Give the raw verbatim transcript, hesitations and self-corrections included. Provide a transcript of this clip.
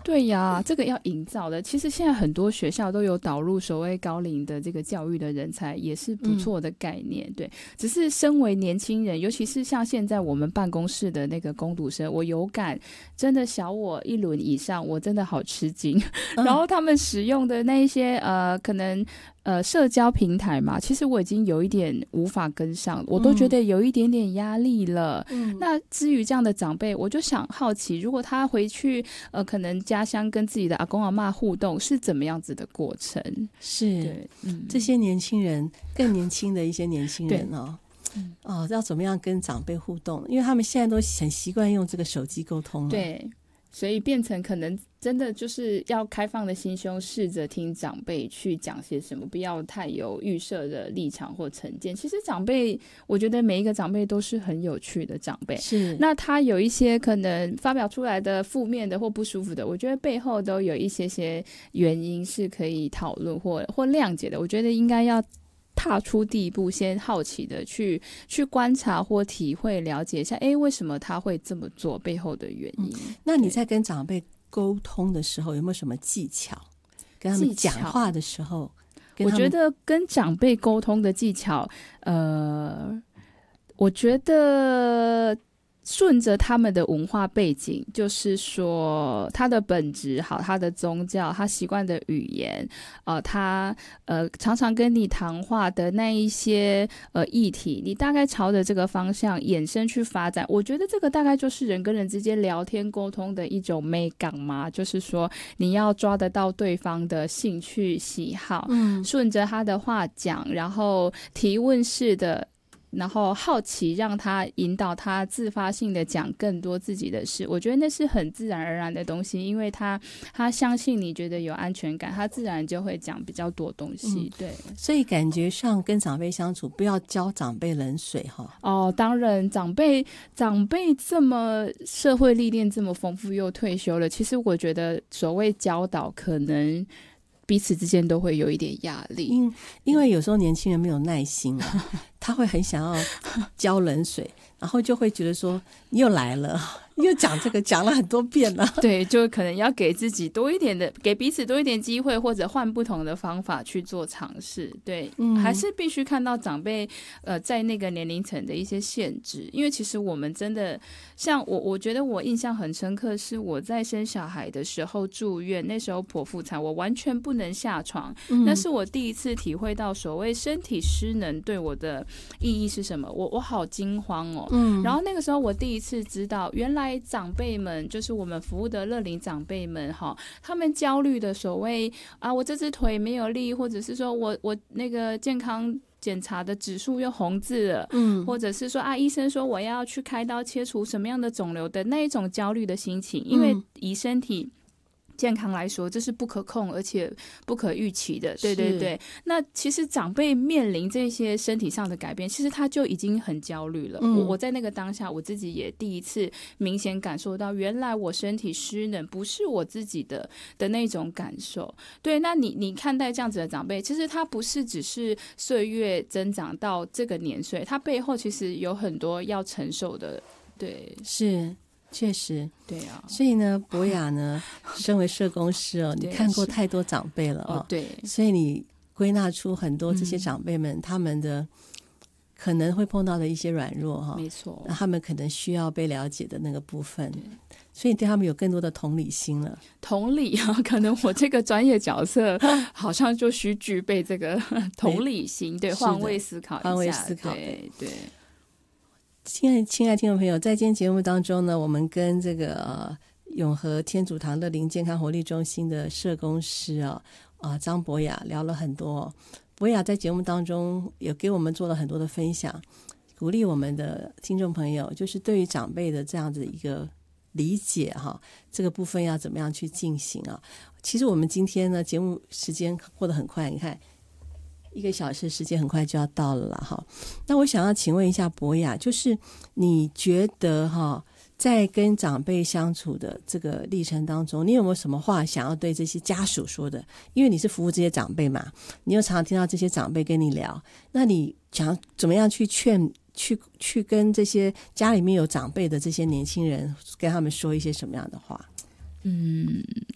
对呀，这个要营造的。其实现在很多学校都有导入所谓高龄的这个教育的人才，也是不错的概念。嗯、对，只是身为年轻人，尤其是像现在我们办公室的那个工读生，我有感，真的小我一轮以上，我真的好吃惊。嗯、然后他们使用的那一些呃，可能。呃，社交平台嘛，其实我已经有一点无法跟上，我都觉得有一点点压力了。嗯、那至于这样的长辈，我就想好奇，如果他回去，呃，可能家乡跟自己的阿公阿嬷互动是怎么样子的过程？ 是，对嗯、这些年轻人，更年轻的一些年轻人哦。哦，要怎么样跟长辈互动？因为他们现在都很习惯用这个手机沟通了。 对。所以变成可能真的就是要开放的心胸，试着听长辈去讲些什么，不要太有预设的立场或成见。其实长辈，我觉得每一个长辈都是很有趣的长辈。 是， 那他有一些可能发表出来的负面的或不舒服的，我觉得背后都有一些些原因是可以讨论或或谅解的。我觉得应该要踏出第一步，先好奇的去去观察或体会了解一下，哎，为什么他会这么做背后的原因、嗯、 那你在跟长辈沟通的时候有没有什么技巧？跟他们讲话的时候， 我觉得跟长辈沟通的技巧呃，我觉得顺着他们的文化背景，就是说他的本质好，他的宗教，他习惯的语言，呃，他呃常常跟你谈话的那一些呃议题，你大概朝着这个方向衍生去发展。我觉得这个大概就是人跟人之间聊天沟通的一种美感嘛，就是说你要抓得到对方的兴趣喜好，嗯，顺着他的话讲，然后提问式的。然后好奇让他引导他自发性的讲更多自己的事，我觉得那是很自然而然的东西，因为他他相信你觉得有安全感，他自然就会讲比较多东西、嗯、对， 所以感觉上跟长辈相处不要浇长辈冷水哈。 哦，当然长辈长辈这么社会历练这么丰富又退休了，其实我觉得所谓教导可能彼此之间都会有一点压力， 因因为有时候年轻人没有耐心啊，他会很想要浇冷水，然后就会觉得说你又来了，你又讲这个讲了很多遍了。 对，就可能要给自己多一点的，给彼此多一点机会，或者换不同的方法去做尝试。对、嗯，还是必须看到长辈呃在那个年龄层的一些限制，因为其实我们真的像我，我觉得我印象很深刻，是我在生小孩的时候住院，那时候剖腹产，我完全不能下床、嗯，那是我第一次体会到所谓身体失能对我的意义是什么，我我好惊慌哦。嗯，然后那个时候我第一次知道，原来长辈们就是我们服务的乐龄长辈们哈，他们焦虑的所谓啊，我这只腿没有力，或者是说我我那个健康检查的指数又红字了，嗯，或者是说啊，医生说我要去开刀切除什么样的肿瘤的那一种焦虑的心情，因为以身体健康来说，这是不可控而且不可预期的，对对对。那其实长辈面临这些身体上的改变，其实他就已经很焦虑了。嗯、我我在那个当下，我自己也第一次明显感受到，原来我身体失能不是我自己的的那种感受。对，那你你看待这样子的长辈，其实他不是只是岁月增长到这个年岁，他背后其实有很多要承受的。对， 是。确实， 对啊， 所以呢，博雅呢，身为社工师哦，你看过太多长辈了 哦, 哦， 对， 所以你归纳出很多这些长辈们、嗯、他们的可能会碰到的一些软弱哈、哦， 没错， 那他们可能需要被了解的那个部分，所以对他们有更多的同理心了。 同理啊，可能我这个专业角色好像就需具备这个同理心，对，换位思考一下， 换位思考， 对对。 亲爱亲爱听众朋友，在今天节目当中呢，我们跟这个、呃、永和天主堂乐龄健康活力中心的社工师啊啊、呃、张博雅聊了很多。博雅在节目当中也给我们做了很多的分享，鼓励我们的听众朋友，就是对于长辈的这样子一个理解哈，这个部分要怎么样去进行啊？其实我们今天呢，节目时间过得很快，你看。一个小时时间很快就要到了啦哈，那我想要请问一下博雅，就是你觉得哈，在跟长辈相处的这个历程当中，你有没有什么话想要对这些家属说的？因为你是服务这些长辈嘛，你又常常听到这些长辈跟你聊，那你想怎么样去劝去去跟这些家里面有长辈的这些年轻人，跟他们说一些什么样的话？ 嗯，